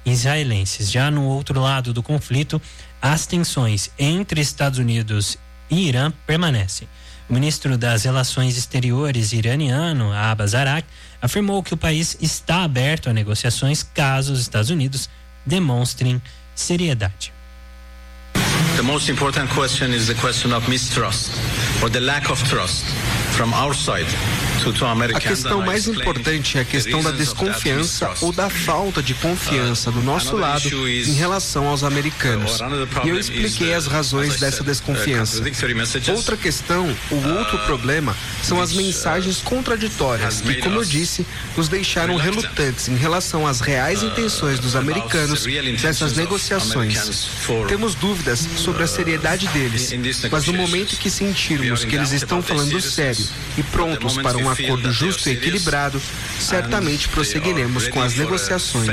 israelenses. Já no outro lado do conflito, as tensões entre Estados Unidos e Irã permanecem. O ministro das Relações Exteriores iraniano, Abbas Araqi, afirmou que o país está aberto a negociações caso os Estados Unidos demonstrem seriedade. The most important question is the question of mistrust or the lack of trust from our side. A questão mais importante é a questão da desconfiança ou da falta de confiança do nosso lado em relação aos americanos. E eu expliquei as razões dessa desconfiança. Outra questão, outro problema, são as mensagens contraditórias que, como eu disse, nos deixaram relutantes em relação às reais intenções dos americanos nessas negociações. Temos dúvidas sobre a seriedade deles, mas no momento que sentirmos que eles estão falando sério e prontos para um acordo justo e equilibrado, certamente prosseguiremos com as negociações.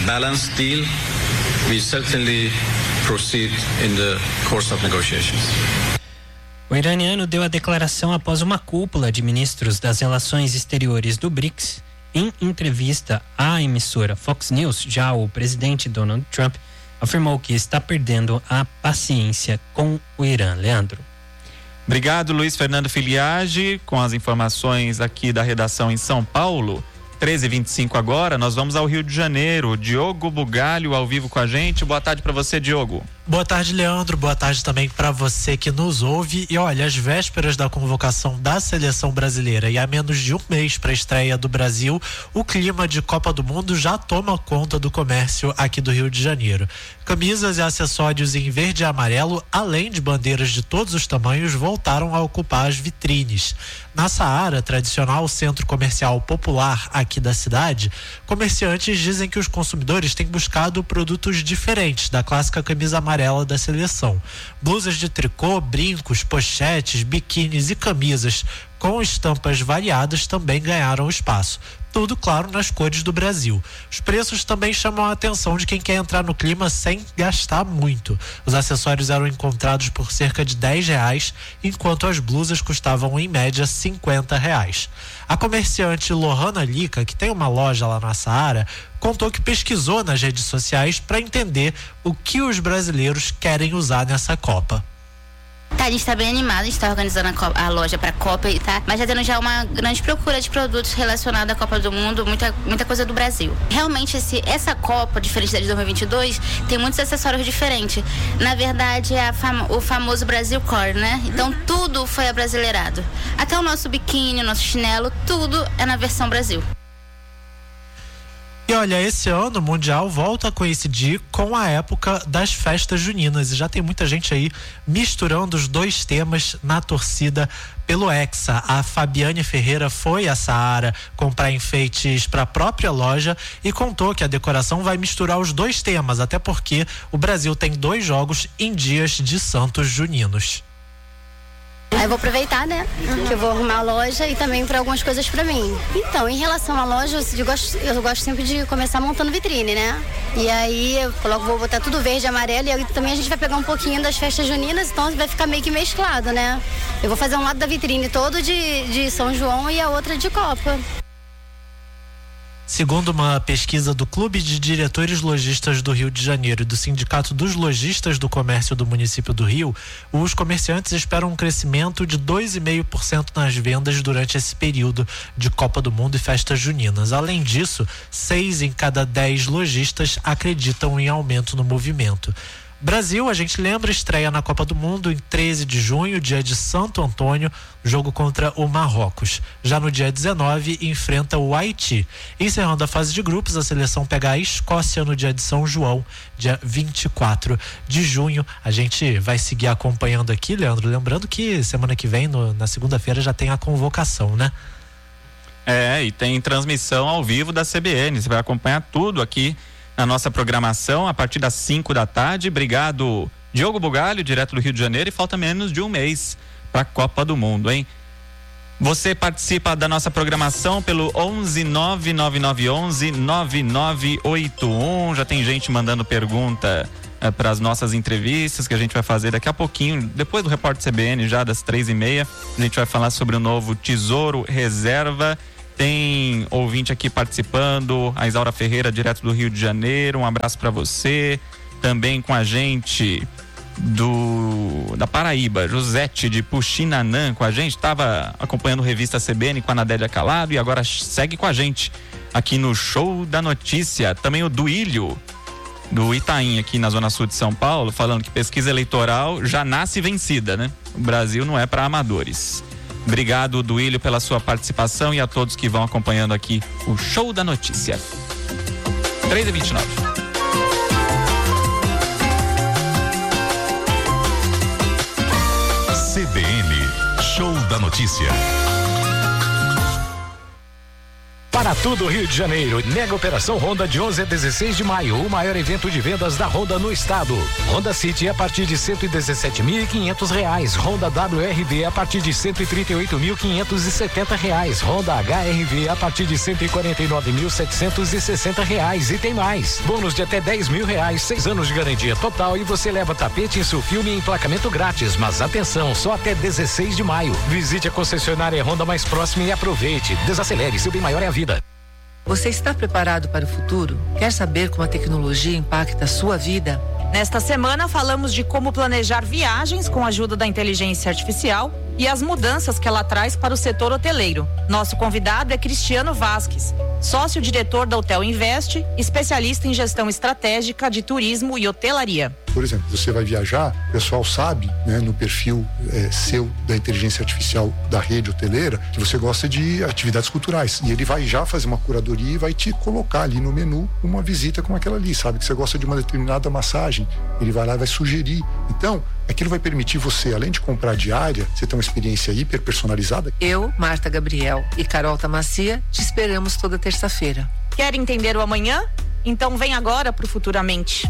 O iraniano deu a declaração após uma cúpula de ministros das relações exteriores do BRICS. Em entrevista à emissora Fox News, já o presidente Donald Trump afirmou que está perdendo a paciência com o Irã. Leandro. Obrigado, Luiz Fernando Filiage, com as informações aqui da redação em São Paulo. 13h25 agora, nós vamos ao Rio de Janeiro. Diogo Bugalho ao vivo com a gente. Boa tarde para você, Diogo. Boa tarde, Leandro. Boa tarde também para você que nos ouve. E olha, às vésperas da convocação da seleção brasileira e a menos de um mês para a estreia do Brasil, o clima de Copa do Mundo já toma conta do comércio aqui do Rio de Janeiro. Camisas e acessórios em verde e amarelo, além de bandeiras de todos os tamanhos, voltaram a ocupar as vitrines. Na Saara, tradicional centro comercial popular aqui da cidade, comerciantes dizem que os consumidores têm buscado produtos diferentes da clássica camisa amarela da seleção. Blusas de tricô, brincos, pochetes, biquínis e camisas com estampas variadas também ganharam espaço. Tudo, claro, nas cores do Brasil. Os preços também chamam a atenção de quem quer entrar no clima sem gastar muito. Os acessórios eram encontrados por cerca de R$10, enquanto as blusas custavam em média R$50. A comerciante Lohana Lica, que tem uma loja lá na Saara, contou que pesquisou nas redes sociais para entender o que os brasileiros querem usar nessa Copa. A gente está bem animado, a gente está organizando a loja para a Copa, mas já tendo já uma grande procura de produtos relacionados à Copa do Mundo, muita coisa do Brasil. Realmente essa Copa, diferente da de 2022, tem muitos acessórios diferentes. Na verdade, é o famoso Brasil Core, né? Então tudo foi abrasileirado. Até o nosso biquíni, o nosso chinelo, tudo é na versão Brasil. E olha, esse ano o Mundial volta a coincidir com a época das festas juninas e já tem muita gente aí misturando os dois temas na torcida pelo Hexa. A Fabiane Ferreira foi à Saara comprar enfeites para a própria loja e contou que a decoração vai misturar os dois temas, até porque o Brasil tem 2 jogos em dias de santos juninos. Aí eu vou aproveitar, né? Que eu vou arrumar a loja e também para algumas coisas para mim. Então, em relação à loja, eu gosto sempre de começar montando vitrine, né? E aí eu vou botar tudo verde e amarelo e aí também a gente vai pegar um pouquinho das festas juninas, então vai ficar meio que mesclado, né? Eu vou fazer um lado da vitrine todo de São João e a outra de Copa. Segundo uma pesquisa do Clube de Diretores Lojistas do Rio de Janeiro e do Sindicato dos Lojistas do Comércio do município do Rio, os comerciantes esperam um crescimento de 2,5% nas vendas durante esse período de Copa do Mundo e festas juninas. Além disso, 6 em cada 10 lojistas acreditam em aumento no movimento. Brasil, a gente lembra, estreia na Copa do Mundo em 13 de junho, dia de Santo Antônio, jogo contra o Marrocos. Já no dia 19, enfrenta o Haiti. Encerrando a fase de grupos, a seleção pega a Escócia no dia de São João, dia 24 de junho. A gente vai seguir acompanhando aqui, Leandro, lembrando que semana que vem, na segunda-feira, já tem a convocação, né? E tem transmissão ao vivo da CBN, você vai acompanhar tudo aqui na nossa programação a partir das 5 da tarde. Obrigado, Diogo Bugalho, direto do Rio de Janeiro, e falta menos de um mês para a Copa do Mundo, hein? Você participa da nossa programação pelo 11-9911-9981. Já tem gente mandando pergunta para as nossas entrevistas que a gente vai fazer daqui a pouquinho, depois do repórter CBN, já das 3h30. A gente vai falar sobre o novo Tesouro Reserva Tem ouvinte aqui participando, a Isaura Ferreira, direto do Rio de Janeiro, um abraço para você. Também com a gente da Paraíba, Josete de Puxinanã com a gente, estava acompanhando revista CBN com a Nadélia Calado e agora segue com a gente aqui no Show da Notícia. Também o Duílio, do Itaim, aqui na Zona Sul de São Paulo, falando que pesquisa eleitoral já nasce vencida, né? O Brasil não é para amadores. Obrigado, Duílio, pela sua participação e a todos que vão acompanhando aqui o Show da Notícia. 3h29. CBN, Show da Notícia. Para todo o Rio de Janeiro, Mega Operação Honda de 11 a 16 de maio, o maior evento de vendas da Honda no estado. Honda City a partir de R$117.500, Honda WRV a partir de R$138.570, Honda HRV a partir de R$149.760 e tem mais. Bônus de até R$10.000, 6 anos de garantia total e você leva tapete, insufilme e emplacamento grátis. Mas atenção, só até 16 de maio. Visite a concessionária Honda mais próxima e aproveite. Desacelere, seu bem maior é a vida. Você está preparado para o futuro? Quer saber como a tecnologia impacta a sua vida? Nesta semana falamos de como planejar viagens com a ajuda da inteligência artificial e as mudanças que ela traz para o setor hoteleiro. Nosso convidado é Cristiano Vasques, sócio-diretor da Hotel Invest, especialista em gestão estratégica de turismo e hotelaria. Por exemplo, você vai viajar, o pessoal sabe, né, no perfil seu da inteligência artificial da rede hoteleira, que você gosta de atividades culturais. E ele vai já fazer uma curadoria e vai te colocar ali no menu uma visita como aquela ali, sabe? Que você gosta de uma determinada massagem, ele vai lá e vai sugerir. Então, aquilo vai permitir você, além de comprar diária, você ter uma experiência hiper personalizada. Eu, Marta Gabriel e Carol Tamacia te esperamos toda terça-feira. Quer entender o amanhã? Então vem agora pro Futuramente.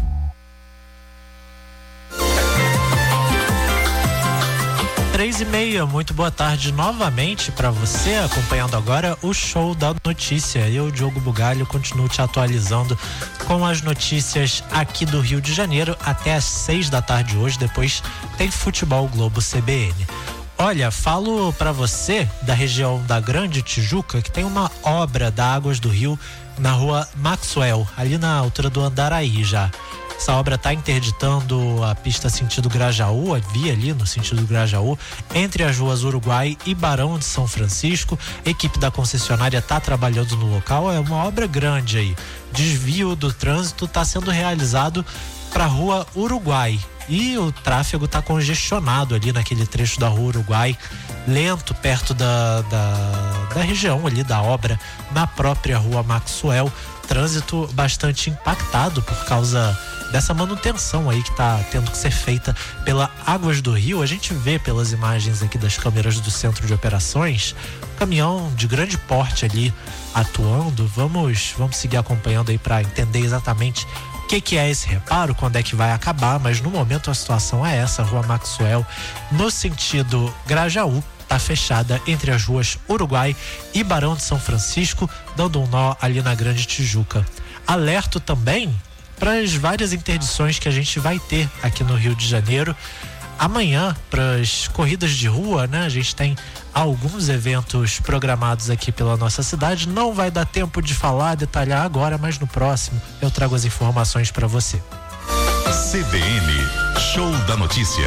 3h30, muito boa tarde novamente para você, acompanhando agora o Show da Notícia. Eu, Diogo Bugalho, continuo te atualizando com as notícias aqui do Rio de Janeiro até às 6 da tarde hoje. Depois tem Futebol Globo CBN. Olha, falo para você da região da Grande Tijuca, que tem uma obra da Águas do Rio na rua Maxwell, ali na altura do Andaraí já. Essa obra está interditando a pista sentido Grajaú, a via ali no sentido Grajaú, entre as ruas Uruguai e Barão de São Francisco. A equipe da concessionária está trabalhando no local, é uma obra grande aí. Desvio do trânsito está sendo realizado para a rua Uruguai e o tráfego está congestionado ali naquele trecho da rua Uruguai, lento perto da região ali da obra, na própria rua Maxwell. Trânsito bastante impactado por causa dessa manutenção aí que está tendo que ser feita pela Águas do Rio. A gente vê pelas imagens aqui das câmeras do centro de operações, um caminhão de grande porte ali atuando. Vamos seguir acompanhando aí para entender exatamente o que é esse reparo, quando é que vai acabar, mas no momento a situação é essa. A rua Maxwell, no sentido Grajaú, está fechada entre as ruas Uruguai e Barão de São Francisco, dando um nó ali na Grande Tijuca. Alerto também para as várias interdições que a gente vai ter aqui no Rio de Janeiro. Amanhã, para as corridas de rua, né? A gente tem alguns eventos programados aqui pela nossa cidade. Não vai dar tempo de falar, detalhar agora, mas no próximo eu trago as informações para você. CBN, Show da Notícia.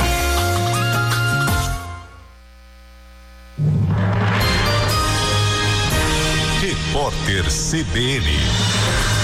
Repórter CBN.